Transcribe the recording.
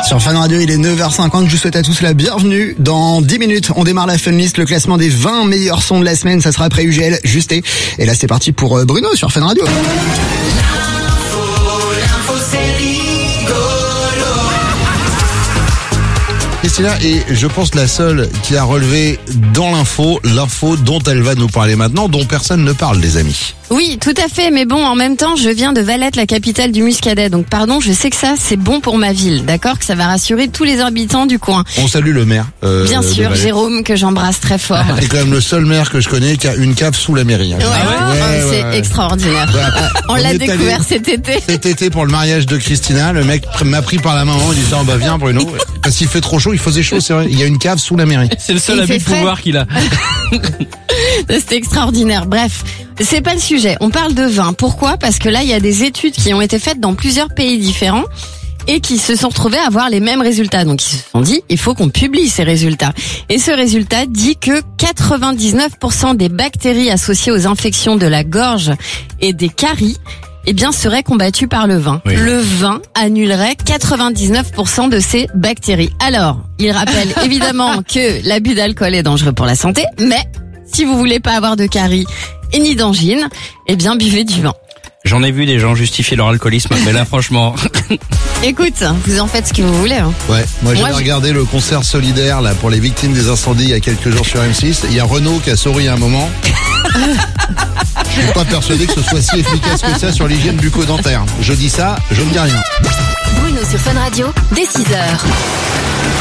Sur Fun Radio, il est 9h50. Je vous souhaite à tous la bienvenue. Dans 10 minutes, on démarre la Funlist, le classement des 20 meilleurs sons de la semaine. Ça sera après UGL, Justé. Et là, c'est parti pour Bruno sur Fun Radio. Christina est, je pense, la seule qui a relevé dans l'info dont elle va nous parler maintenant, dont personne ne parle, les amis. Oui, tout à fait, mais bon, en même temps, je viens de Valette, la capitale du Muscadet, donc pardon, je sais que ça, c'est bon pour ma ville, d'accord, que ça va rassurer tous les habitants du coin. On salue le maire. Bien sûr, Jérôme, que j'embrasse très fort. C'est quand même le seul maire que je connais qui a une cave sous la mairie. Hein. C'est extraordinaire. On l'a découvert cet été. Cet été pour le mariage de Christina, le mec m'a pris par la main, il dit bah viens Bruno, parce qu'il fait trop chaud, il faisait chaud, c'est vrai. Il y a une cave sous la mairie. C'est le seul abus de pouvoir qu'il a. C'était extraordinaire. Bref, c'est pas le sujet. On parle de vin. Pourquoi ? Parce que là, il y a des études qui ont été faites dans plusieurs pays différents et qui se sont retrouvés à avoir les mêmes résultats. Donc, ils se sont dit, il faut qu'on publie ces résultats. Et ce résultat dit que 99% des bactéries associées aux infections de la gorge et des caries seraient combattues par le vin. Oui. Le vin annulerait 99% de ces bactéries. Alors, il rappelle évidemment que l'abus d'alcool est dangereux pour la santé, mais si vous voulez pas avoir de caries et ni d'angine, buvez du vin. J'en ai vu des gens justifier leur alcoolisme, mais là franchement... Écoute, vous en faites ce que vous voulez. Hein. Ouais, moi j'ai regardé le concert solidaire là pour les victimes des incendies il y a quelques jours sur M6. Il y a Renaud qui a souri à un moment. Je suis pas persuadé que ce soit si efficace que ça sur l'hygiène bucco-dentaire. Je dis ça, je ne dis rien. Bruno sur Fun Radio, dès 6h.